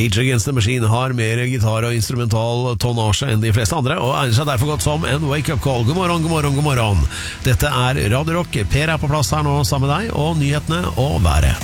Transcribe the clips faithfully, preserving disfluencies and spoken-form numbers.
Rage Against the Machine har mer gitar og instrumental tonnasje enn de fleste andre, og egner seg derfor godt som en wake-up call. God morgen, god morgen, god morgen. Dette er Radio Rock. Per er på plass her nå sammen med deg, og nyhetene og været.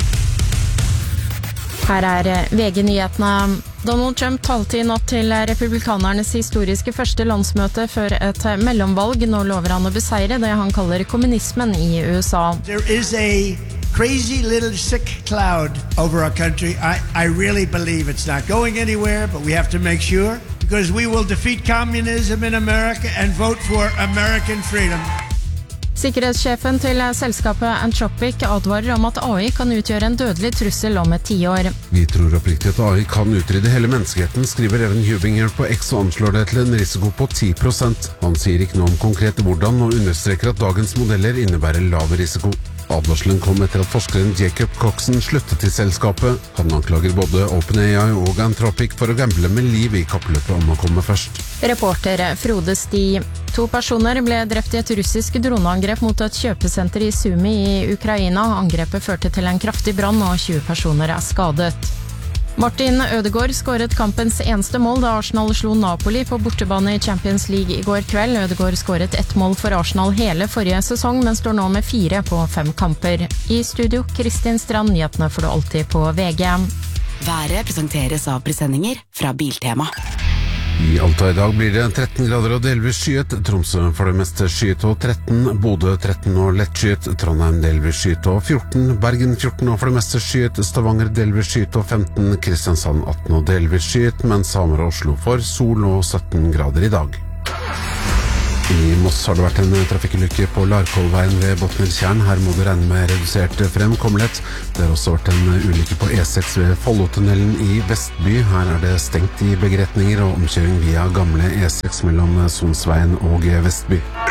Her er V G-nyhetene. Donald Trump talte i natt til republikanernes historiske første landsmøte før et mellomvalg. Nå lover han å beseire det han kaller kommunismen i U S A. There is a crazy little sick cloud over our country. I, I really believe it's not going anywhere, but we have to make sure, because we will defeat communism in America and vote for American freedom. Sikkerhetssjefen til selskapet Anthropic advarer om at A I kan utgjøre en dødelig trussel om et tiår. Vi tror oppriktig at A I kan utrydde hele menneskeheten, skriver Evan Hubinger på X og anslår det til en risiko på ti prosent. Han sier ikke noe om konkret hvordan og understreker at dagens modeller innebærer lav risiko. Advarselen kom etter at forskeren Jacob Coxon sluttet til selskapet. Han anklager både OpenAI og Anthropic for å gamble med liv i kappløpet om å komme først. Reporter Frode Sti. To personer ble drept i et russisk droneangrep mot et kjøpesenter i Sumy i Ukraina. Angrepet førte til en kraftig brann, og tjue personer er skadet. Martin Ødegaard skåret kampens eneste mål da Arsenal slo Napoli på bortebane i Champions League i går kveld. Ødegaard skåret ett mål for Arsenal hele forrige sesong, men står nå med fire på fem kamper. I studio, Kristin Strand, nyhetene får du alltid på V G. Været presenteres av presendinger fra Biltema. I Alta i dag blir det tretten grader og delvis skyet, Tromsø for det meste skyet og tretten, Bodø tretten og lettskyet, Trondheim delvis skyet og fjorten, Bergen fjorten og for det meste skyet, Stavanger delvis skyet og femten, Kristiansand atten og delvis skyet, mens Hamar og Oslo får sol og sytten grader i dag. I Moss har det vært en trafikkulykke på Larkollveien ved Botneltjern. Her må du regne med redusert fremkommelighet. Det har også vært en ulykke på E seks ved Follotunnelen i Vestby. Her er det stengt i begge retninger og omkjøring via gamle E seks mellom Sonsveien og Vestby.